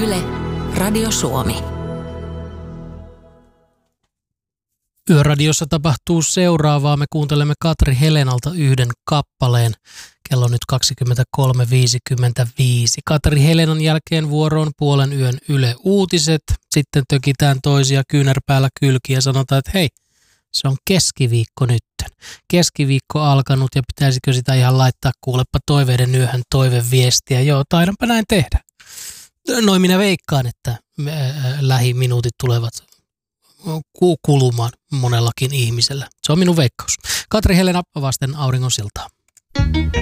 Yle, Radio Suomi. Yöradiossa tapahtuu seuraavaa. Me kuuntelemme Katri Helenalta yhden kappaleen. Kello on nyt 23.55. Katri Helenan jälkeen vuoroon puolen yön Yle Uutiset. Sitten tökitään toisia kyynärpäällä kylki ja sanotaan, että hei, se on keskiviikko nytten. Keskiviikko alkanut ja pitäisikö sitä ihan laittaa kuulepa toiveiden yöhön toiveviestiä. Joo, taidanpa näin tehdä. Noin minä veikkaan, että lähiminuutit tulevat kulumaan monellakin ihmisellä. Se on minun veikkaus. Katri Helena vasten auringon siltaa.